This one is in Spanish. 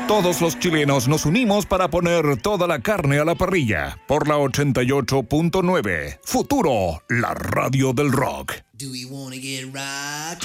Todos los chilenos nos unimos para poner toda la carne a la parrilla. Por la 88.9. Futuro, la radio del rock. Do we wanna get rock?